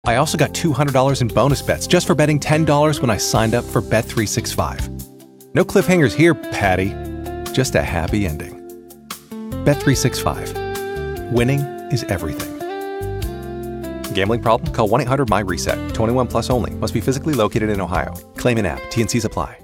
I also got $200 in bonus bets just for betting $10 when I signed up for Bet365. No cliffhangers here, Patty. Just a happy ending. Bet365. Winning is everything. Gambling problem? Call 1-800-MY-RESET. 21 plus only. Must be physically located in Ohio. Claim in app. T&Cs apply.